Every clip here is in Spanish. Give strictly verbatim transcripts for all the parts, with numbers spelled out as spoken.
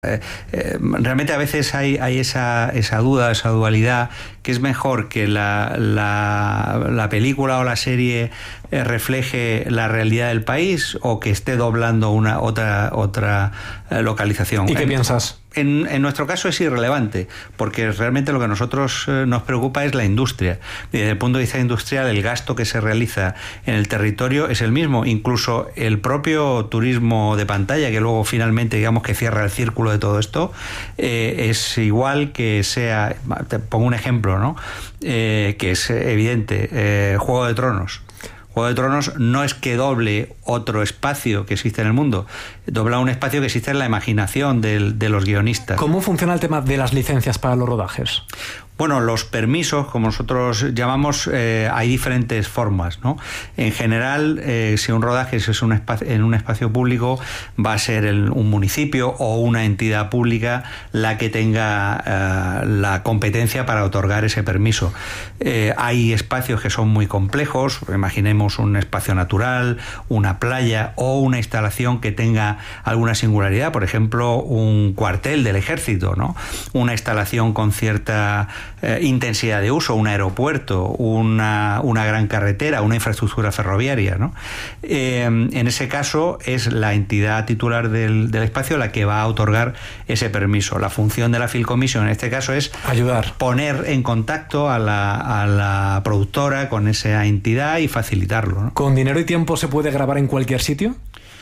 Eh, eh, realmente a veces hay, hay esa, esa duda, esa dualidad, que es mejor que la, la, la película o la serie eh, refleje la realidad del país o que esté doblando una otra, otra eh, localización. ¿Y qué en, piensas? En, en nuestro caso es irrelevante, porque realmente lo que a nosotros eh, nos preocupa es la industria. Desde el punto de vista industrial, el gasto que se realiza en el territorio es el mismo. Incluso el propio turismo de pantalla, que luego finalmente digamos que cierra el círculo de todo esto, eh, es igual que sea, te pongo un ejemplo, ¿no? Eh, que es evidente, eh, Juego de Tronos. Juego de Tronos no es que doble otro espacio que existe en el mundo, dobla un espacio que existe en la imaginación de, de los guionistas. ¿Cómo funciona el tema de las licencias para los rodajes? Bueno, los permisos, como nosotros llamamos, eh, hay diferentes formas, ¿no? En general, eh, si un rodaje es un espacio, en un espacio público, va a ser el, un municipio o una entidad pública la que tenga eh, la competencia para otorgar ese permiso. Eh, hay espacios que son muy complejos, imaginemos un espacio natural, una playa o una instalación que tenga alguna singularidad, por ejemplo, un cuartel del ejército, ¿no? Una instalación con cierta Eh, intensidad de uso, un aeropuerto, una, una gran carretera, una infraestructura ferroviaria, ¿no? Eh, en ese caso es la entidad titular del, del espacio la que va a otorgar ese permiso. La función de la Film Commission en este caso es ayudar, poner en contacto a la, a la productora con esa entidad y facilitarlo, ¿no? ¿Con dinero y tiempo se puede grabar en cualquier sitio?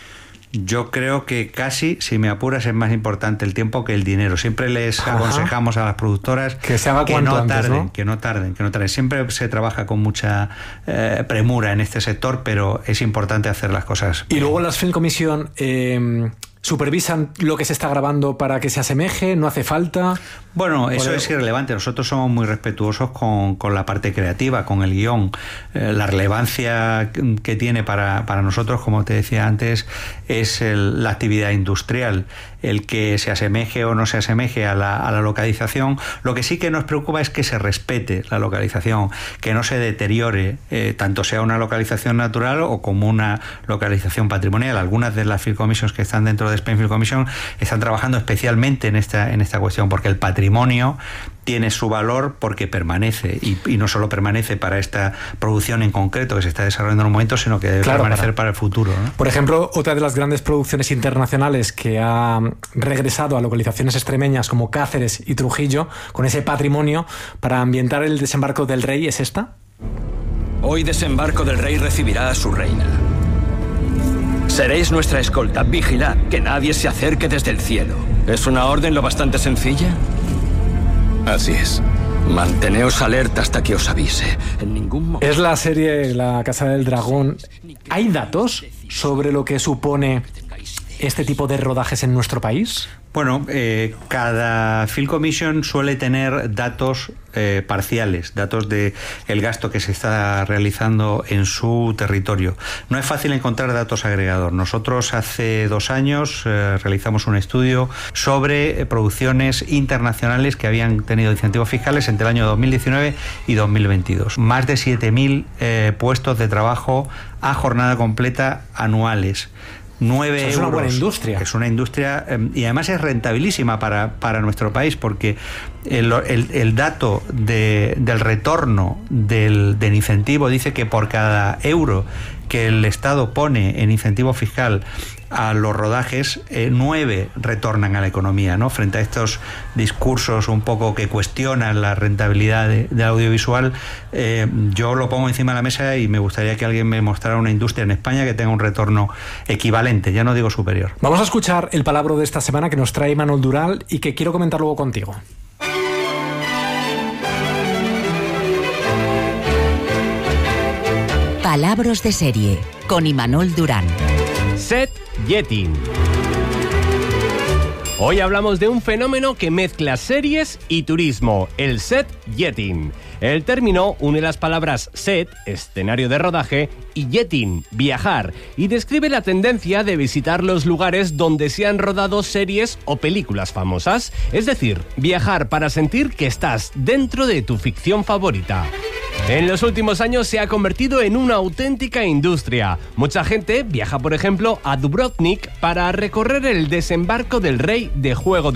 Yo creo que casi, si me apuras, es más importante el tiempo que el dinero. Siempre les Ajá. aconsejamos a las productoras que se haga que cuanto no antes, tarden, ¿no? que no tarden, que no tarden. Siempre se trabaja con mucha eh, premura en este sector, pero es importante hacer las cosas bien. Y luego las Film Commission eh, supervisan lo que se está grabando para que se asemeje, no hace falta. Bueno, eso Por es irrelevante. Nosotros somos muy respetuosos con, con la parte creativa, con el guión. Eh, la relevancia que tiene para, para nosotros, como te decía antes, es el, la actividad industrial. El que se asemeje o no se asemeje a la, a la localización. Lo que sí que nos preocupa es que se respete la localización, que no se deteriore, eh, tanto sea una localización natural o como una localización patrimonial. Algunas de las Film Commissions que están dentro de Spain Film Commission están trabajando especialmente en esta, en esta cuestión, porque el patrimonio tiene su valor porque permanece, y, y no solo permanece para esta producción en concreto que se está desarrollando en un momento, sino que debe claro, permanecer para, para el futuro, ¿no? Por ejemplo, otra de las grandes producciones internacionales que ha regresado a localizaciones extremeñas como Cáceres y Trujillo, con ese patrimonio para ambientar el desembarco del rey, ¿es esta? Hoy Desembarco del Rey recibirá a su reina. Seréis nuestra escolta. Vigilad que nadie se acerque desde el cielo. ¿Es una orden lo bastante sencilla? Así es. Manteneos alerta hasta que os avise. En ningún momento... Es la serie La Casa del Dragón. ¿Hay datos sobre lo que supone este tipo de rodajes en nuestro país? Bueno, eh, cada Film Commission suele tener datos eh, parciales, datos de el gasto que se está realizando en su territorio. No es fácil encontrar datos agregados. Nosotros hace dos años eh, realizamos un estudio sobre eh, producciones internacionales que habían tenido incentivos fiscales entre el año dos mil diecinueve y dos mil veintidós. Más de siete mil eh, puestos de trabajo a jornada completa anuales. nueve euros. Es una buena industria. Es una industria eh, y además es rentabilísima para, para nuestro país, porque el, el, el dato de, del retorno del, del incentivo dice que por cada euro que el Estado pone en incentivo fiscal a los rodajes, eh, nueve retornan a la economía, ¿no? Frente a estos discursos un poco que cuestionan la rentabilidad de, de audiovisual, eh, yo lo pongo encima de la mesa y me gustaría que alguien me mostrara una industria en España que tenga un retorno equivalente, ya no digo superior. Vamos a escuchar el palabra de esta semana que nos trae Imanol Dural y que quiero comentar luego contigo. Palabras de serie con Imanol Durán. Set Jetting. Hoy hablamos de un fenómeno que mezcla series y turismo, el set jetting. El término une las palabras set, escenario de rodaje, y jetting, viajar, y describe la tendencia de visitar los lugares donde se han rodado series o películas famosas, es decir, viajar para sentir que estás dentro de tu ficción favorita. En los últimos años se ha convertido en una auténtica industria. Mucha gente viaja, por ejemplo, a Dubrovnik para recorrer el desembarco del rey de Juego de